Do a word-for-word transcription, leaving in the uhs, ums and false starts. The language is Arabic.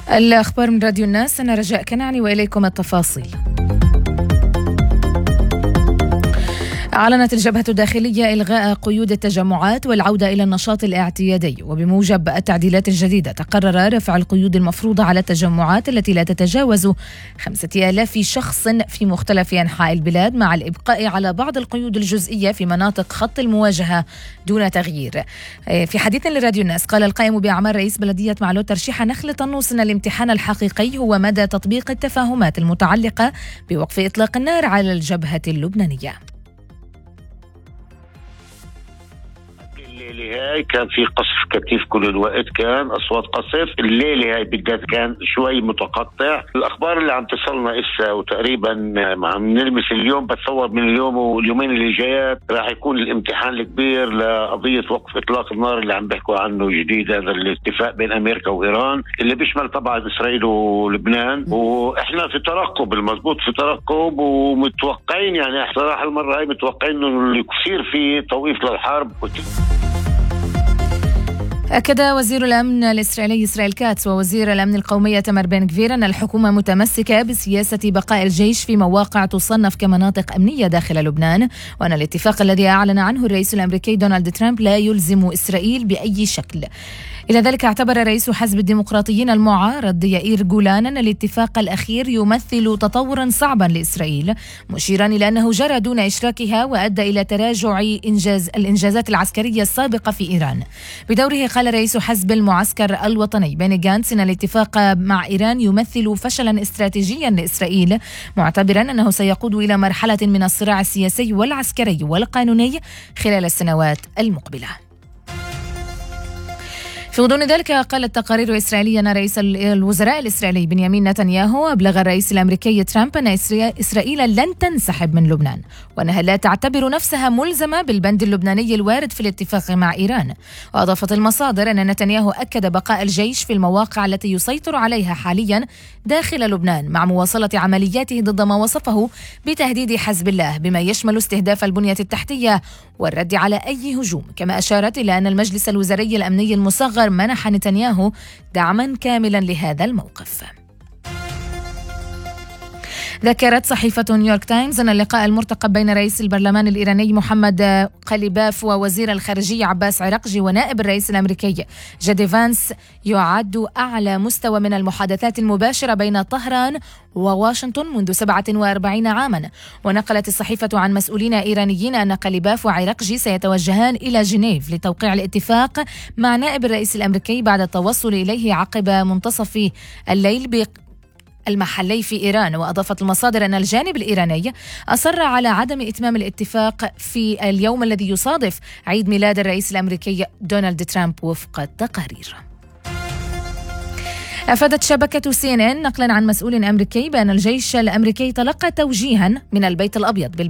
الأخبار من راديو الناس، أنا رجاء كنعاني وإليكم التفاصيل. أعلنت الجبهة الداخلية إلغاء قيود التجمعات والعودة إلى النشاط الاعتيادي، وبموجب التعديلات الجديدة تقرر رفع القيود المفروضة على التجمعات التي لا تتجاوز خمسة آلاف شخص في مختلف أنحاء البلاد، مع الإبقاء على بعض القيود الجزئية في مناطق خط المواجهة دون تغيير. في حديث لراديو الناس قال القائم بأعمال رئيس بلدية معلول ترشيح نخل طنوس أن الامتحان الحقيقي هو مدى تطبيق التفاهمات المتعلقة بوقف إطلاق النار على الجبهة اللبنانية. الليلة هاي كان في قصف كثيف كل الوقت، كان أصوات قصف. الليلة هاي بالذات كان شوي متقطع. الأخبار اللي عم تصلنا إسا وتقريبا عم نلمس اليوم، بتصور من اليوم واليومين اللي جايات راح يكون الامتحان الكبير لقضية وقف إطلاق النار اللي عم بيحكوا عنه جديد، هذا الاتفاق بين أمريكا وإيران اللي بيشمل طبعا إسرائيل ولبنان. وإحنا في ترقب، المضبوط في ترقب، ومتوقعين يعني صراحة المرة هاي متوقعين إنه يصير في توقيف للحرب. أكد وزير الأمن الإسرائيلي إسرائيل كاتس ووزير الأمن القومي تامر بن غفير أن الحكومة متمسكة بسياسة بقاء الجيش في مواقع تصنف كمناطق أمنية داخل لبنان، وأن الاتفاق الذي أعلن عنه الرئيس الأمريكي دونالد ترامب لا يلزم إسرائيل بأي شكل. إلى ذلك اعتبر رئيس حزب الديمقراطيين المعارض يائير جولان أن الاتفاق الأخير يمثل تطورا صعبا لإسرائيل، مشيرا إلى أنه جرى دون إشراكها وأدى إلى تراجع إنجاز الإنجازات العسكرية السابقة في إيران. بدوره قال رئيس حزب المعسكر الوطني بيني غانتس أن الاتفاق مع إيران يمثل فشلا استراتيجيا لإسرائيل، معتبرا أنه سيقود إلى مرحلة من الصراع السياسي والعسكري والقانوني خلال السنوات المقبلة. في غضون ذلك قالت تقارير إسرائيلية أن رئيس الوزراء الإسرائيلي بنيامين نتنياهو أبلغ الرئيس الأمريكي ترامب أن إسرائيل لن تنسحب من لبنان، وأنها لا تعتبر نفسها ملزمة بالبند اللبناني الوارد في الاتفاق مع إيران. وأضافت المصادر أن نتنياهو أكد بقاء الجيش في المواقع التي يسيطر عليها حاليا داخل لبنان، مع مواصلة عملياته ضد ما وصفه بتهديد حزب الله، بما يشمل استهداف البنية التحتية والرد على أي هجوم. كما أشارت إلى أن المجلس الوزاري الأمني المصغر منح نتنياهو دعما كاملا لهذا الموقف. ذكرت صحيفة نيويورك تايمز أن اللقاء المرتقب بين رئيس البرلمان الإيراني محمد قليباف ووزير الخارجية عباس عراقجي ونائب الرئيس الأمريكي جدي فانس يعد أعلى مستوى من المحادثات المباشرة بين طهران وواشنطن منذ سبعة وأربعين عاما. ونقلت الصحيفة عن مسؤولين إيرانيين أن قليباف وعراقجي سيتوجهان إلى جنيف لتوقيع الاتفاق مع نائب الرئيس الأمريكي بعد التوصل إليه عقب منتصف الليل ب المحلي في إيران. وأضافت المصادر أن الجانب الإيراني أصر على عدم إتمام الاتفاق في اليوم الذي يصادف عيد ميلاد الرئيس الأمريكي دونالد ترامب وفق التقارير. أفادت شبكة سي إن إن نقلا عن مسؤول أمريكي بأن الجيش الأمريكي تلقى توجيها من البيت الأبيض